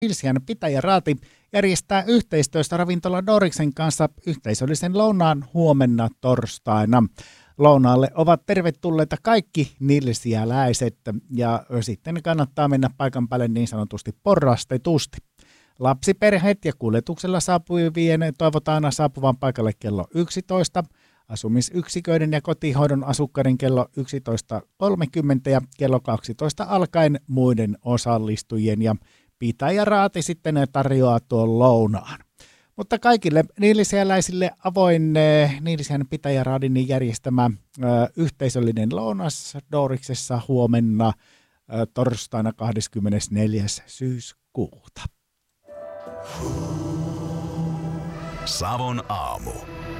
Nilsiän pitäjäraati järjestää yhteistyössä ravintola Doriksen kanssa yhteisöllisen lounaan huomenna torstaina. Lounaalle ovat tervetulleita kaikki nilsiäläiset ja sitten kannattaa mennä paikan päälle niin sanotusti porrastetusti. Lapsiperheet ja kuljetuksella saapuvien toivotaan saapuvan paikalle kello 11, asumisyksiköiden ja kotihoidon asukkaiden kello 11.30 ja kello 12 alkaen muiden osallistujien ja pitäjäraati sitten tarjoaa tuon lounaan. Mutta kaikille nilsiäläisille avoin Nilsiän pitäjäraadin järjestämä yhteisöllinen lounas Doriksessa huomenna torstaina 24. syyskuuta. Savon aamu.